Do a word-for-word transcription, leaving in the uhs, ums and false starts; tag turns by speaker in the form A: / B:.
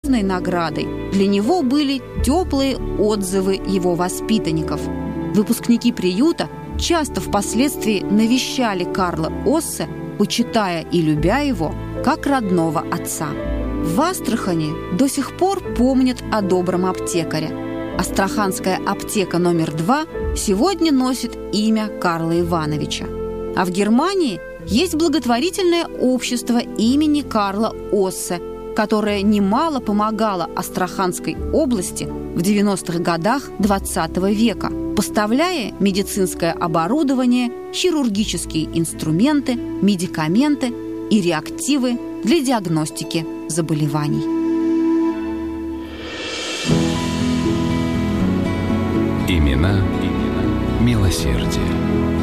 A: главной наградой для него были теплые отзывы его воспитанников. Выпускники приюта часто впоследствии навещали Карла Оссе, почитая и любя его как родного отца. В Астрахани до сих пор помнят о добром аптекаре. Астраханская аптека номер два сегодня носит имя Карла Ивановича. А в Германии есть благотворительное общество имени Карла Оссе, которое немало помогало Астраханской области в девяностых годах двадцатого века, поставляя медицинское оборудование, хирургические инструменты, медикаменты и реактивы для диагностики заболеваний.
B: Имена, имена милосердия.